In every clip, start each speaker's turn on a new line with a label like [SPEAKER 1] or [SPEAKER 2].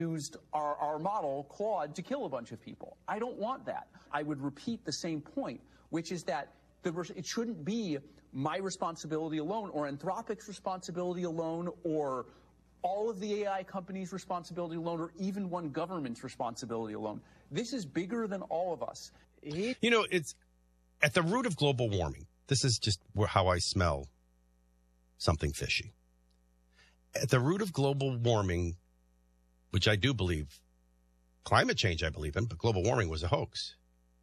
[SPEAKER 1] used our model, Claude, to kill a bunch of people. I don't want that. I would repeat the same point, which is that it shouldn't be my responsibility alone or Anthropic's responsibility alone or all of the AI companies' responsibility alone or even one government's responsibility alone. This is bigger than all of us.
[SPEAKER 2] You know, it's at the root of global warming. This is just how I smell something fishy. At the root of global warming, which I do believe, climate change I believe in, but global warming was a hoax.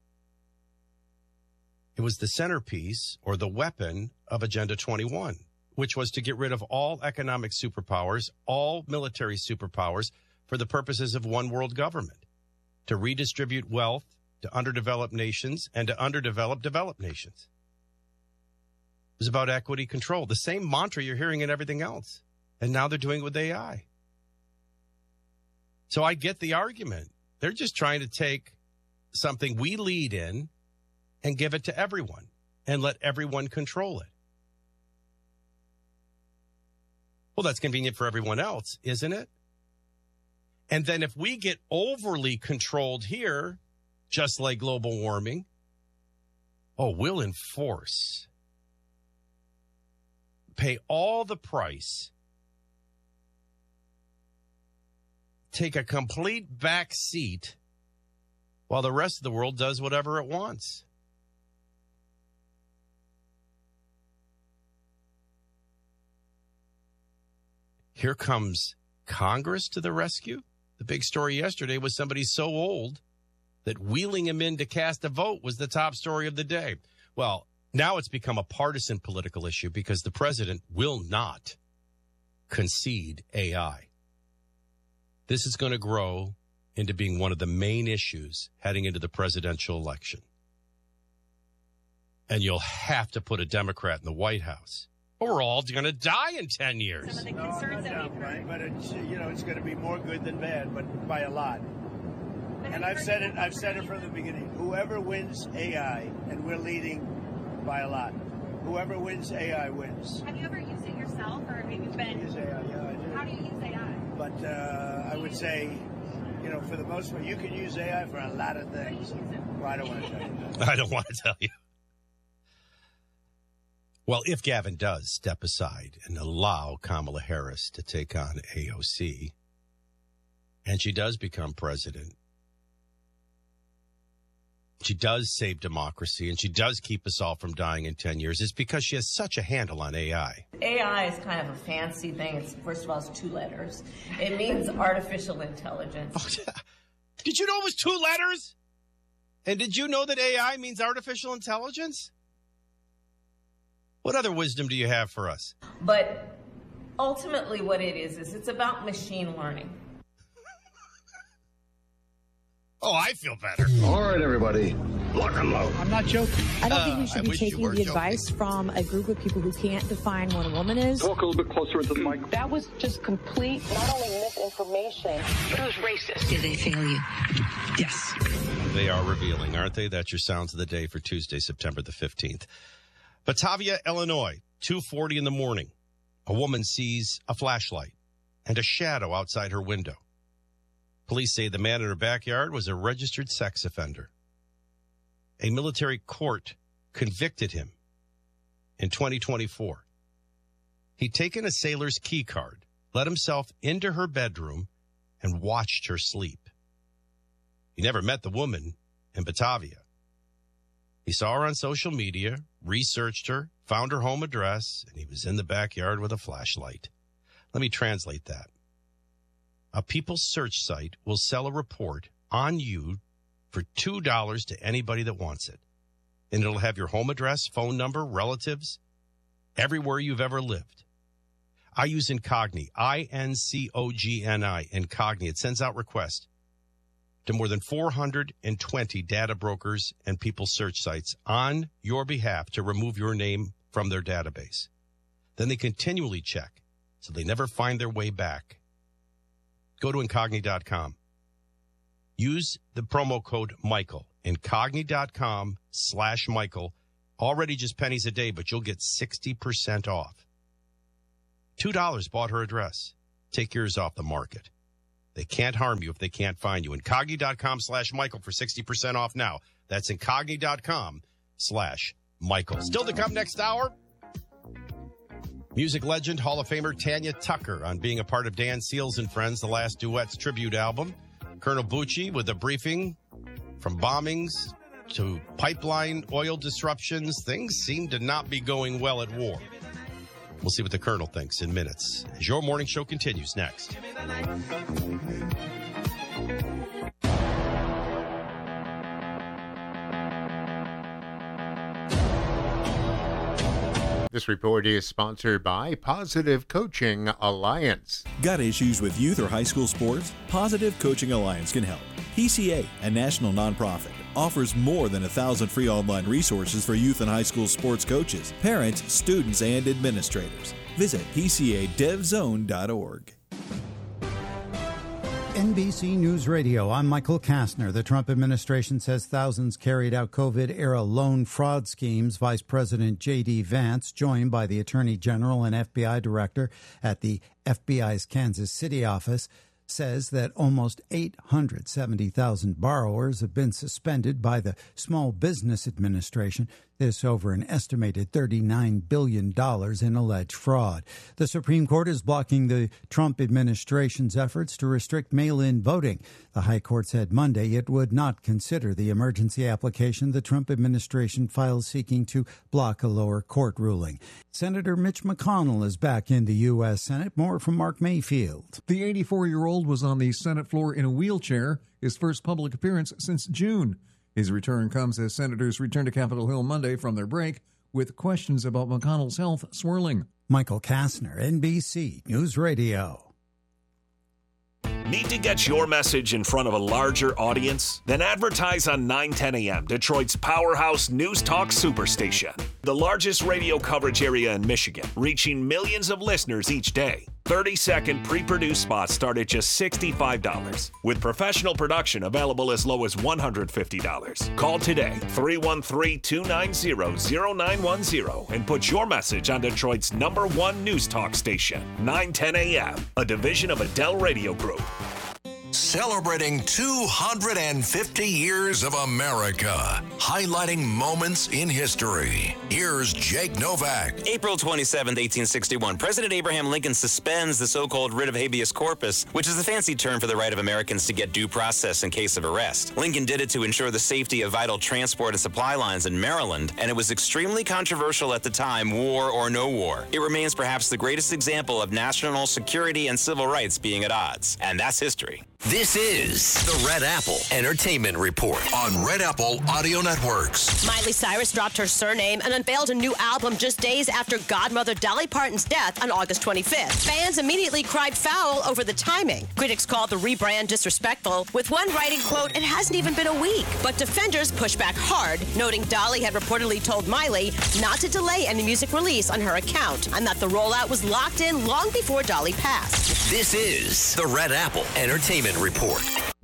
[SPEAKER 2] It was the centerpiece or the weapon of Agenda 21, which was to get rid of all economic superpowers, all military superpowers for the purposes of one world government, to redistribute wealth to underdeveloped nations and to underdeveloped developed nations. It was about equity control, the same mantra you're hearing in everything else. And now they're doing it with AI. So I get the argument. They're just trying to take something we lead in and give it to everyone and let everyone control it. Well, that's convenient for everyone else, isn't it? And then if we get overly controlled here, just like global warming, we'll enforce, pay all the price, take a complete back seat while the rest of the world does whatever it wants. Here comes Congress to the rescue. The big story yesterday was somebody so old that wheeling him in to cast a vote was the top story of the day. Well, now it's become a partisan political issue because the president will not concede AI. This is going to grow into being one of the main issues heading into the presidential election. And you'll have to put a Democrat in the White House, or we're all going to die in 10 years.
[SPEAKER 3] Some of the concerns that we've heard.
[SPEAKER 4] But it's, it's going to be more good than bad, but by a lot. And I've said it from the beginning. Whoever wins AI, and we're leading by a lot. Whoever wins AI wins.
[SPEAKER 3] Have you ever used it yourself, or have you been?
[SPEAKER 4] I use AI, yeah, I do.
[SPEAKER 3] How do you use AI?
[SPEAKER 4] But I would say, for the most part, you can use AI for a lot of things. Well, I don't want to tell you that.
[SPEAKER 2] I don't want to tell you. Well, if Gavin does step aside and allow Kamala Harris to take on AOC, and she does become president, she does save democracy, and she does keep us all from dying in 10 years, it's because she has such a handle on AI.
[SPEAKER 5] AI is kind of a fancy thing. First of all, it's 2 letters. It means artificial intelligence.
[SPEAKER 2] Oh, yeah. Did you know it was 2 letters? And did you know that AI means artificial intelligence? What other wisdom do you have for us?
[SPEAKER 5] But ultimately what it is it's about machine learning.
[SPEAKER 2] Oh, I feel better.
[SPEAKER 6] All right, everybody. Lock and load.
[SPEAKER 4] I'm not joking.
[SPEAKER 7] I don't think we should be taking the advice from a group of people who can't define what a woman is.
[SPEAKER 6] Talk a little bit closer into the mic.
[SPEAKER 8] That was just complete, not only misinformation, but it was racist.
[SPEAKER 7] Did they fail you?
[SPEAKER 8] Yes.
[SPEAKER 2] They are revealing, aren't they? That's your sounds of the day for Tuesday, September the 15th. Batavia, Illinois, 2:40 in the morning. A woman sees a flashlight and a shadow outside her window. Police say the man in her backyard was a registered sex offender. A military court convicted him in 2024. He'd taken a sailor's key card, let himself into her bedroom, and watched her sleep. He never met the woman in Batavia. He saw her on social media, researched her, found her home address, and he was in the backyard with a flashlight. Let me translate that. A People's Search site will sell a report on you for $2 to anybody that wants it. And it'll have your home address, phone number, relatives, everywhere you've ever lived. I use Incogni, I-N-C-O-G-N-I, Incogni. It sends out requests to more than 420 data brokers and People's Search sites on your behalf to remove your name from their database. Then they continually check, so they never find their way back. Go to Incogni.com. Use the promo code Michael. Incogni.com/Michael. Already just pennies a day, but you'll get 60% off. $2 bought her address. Take yours off the market. They can't harm you if they can't find you. Incogni.com/Michael for 60% off now. That's Incogni.com/Michael. Still to come next hour, music legend, Hall of Famer Tanya Tucker on being a part of Dan Seals and Friends, The Last Duets tribute album. Colonel Bucci with a briefing from bombings to pipeline oil disruptions. Things seem to not be going well at war. We'll see what the Colonel thinks in minutes as your morning show continues next.
[SPEAKER 9] This report is sponsored by Positive Coaching Alliance.
[SPEAKER 10] Got issues with youth or high school sports? Positive Coaching Alliance can help. PCA, a national nonprofit, offers more than 1,000 free online resources for youth and high school sports coaches, parents, students, and administrators. Visit PCADevZone.org.
[SPEAKER 11] NBC News Radio, I'm Michael Kastner. The Trump administration says thousands carried out COVID-era loan fraud schemes. Vice President J.D. Vance, joined by the Attorney General and FBI Director at the FBI's Kansas City office, says that almost 870,000 borrowers have been suspended by the Small Business Administration. This over an estimated $39 billion in alleged fraud. The Supreme Court is blocking the Trump administration's efforts to restrict mail-in voting. The High Court said Monday it would not consider the emergency application the Trump administration filed seeking to block a lower court ruling. Senator Mitch McConnell is back in the U.S. Senate. More from Mark Mayfield.
[SPEAKER 12] The 84-year-old was on the Senate floor in a wheelchair, his first public appearance since June. His return comes as senators return to Capitol Hill Monday from their break with questions about McConnell's health swirling.
[SPEAKER 11] Michael Kastner, NBC News Radio.
[SPEAKER 13] Need to get your message in front of a larger audience? Then advertise on 910 AM, Detroit's powerhouse news talk superstation. The largest radio coverage area in Michigan, reaching millions of listeners each day. 30-second pre-produced spots start at just $65, with professional production available as low as $150. Call today, 313-290-0910, and put your message on Detroit's #1 news talk station, 910 AM, a division of Adele Radio Group.
[SPEAKER 14] Celebrating 250 years of America, highlighting moments in history. Here's Jake Novak.
[SPEAKER 15] April 27, 1861, President Abraham Lincoln suspends the so-called writ of habeas corpus, which is a fancy term for the right of Americans to get due process in case of arrest. Lincoln did it to ensure the safety of vital transport and supply lines in Maryland, and it was extremely controversial at the time, war or no war. It remains perhaps the greatest example of national security and civil rights being at odds, and that's history.
[SPEAKER 14] This is the Red Apple Entertainment Report on Red Apple Audio Networks.
[SPEAKER 16] Miley Cyrus dropped her surname and unveiled a new album just days after godmother Dolly Parton's death on August 25th. Fans immediately cried foul over the timing. Critics called the rebrand disrespectful, with one writing, quote, "It hasn't even been a week." But defenders pushed back hard, noting Dolly had reportedly told Miley not to delay any music release on her account, and that the rollout was locked in long before Dolly passed.
[SPEAKER 14] This is the Red Apple Entertainment Report.